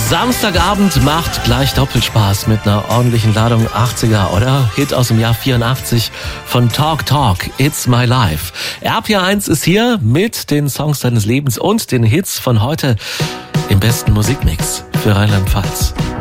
Samstagabend macht gleich Doppelspaß mit einer ordentlichen Ladung 80er, oder? Hit aus dem Jahr 84 von Talk Talk, It's My Life. RPR1 ist hier mit den Songs deines Lebens und den Hits von heute im besten Musikmix für Rheinland-Pfalz.